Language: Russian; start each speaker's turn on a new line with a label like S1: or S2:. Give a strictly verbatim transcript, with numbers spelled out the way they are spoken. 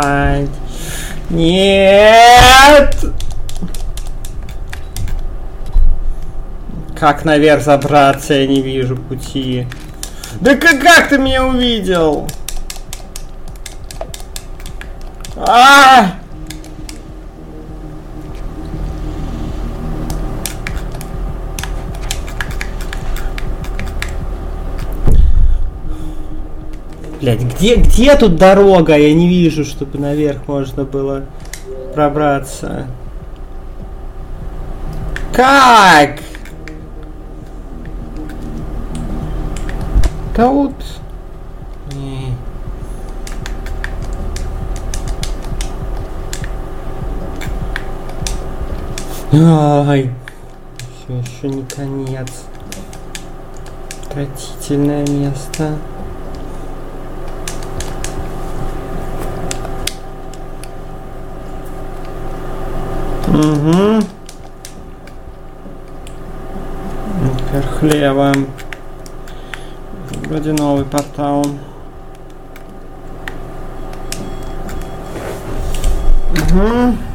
S1: Нет! Как наверх забраться? Я не вижу пути. Да как, как ты меня увидел? А! Блять, где, где тут дорога? Я не вижу, чтобы наверх можно было пробраться. Как? Тут. Не. Ай. Все еще не конец. Отвратительное место. Угу. Вверх лево. Вроде новый портал. Угу.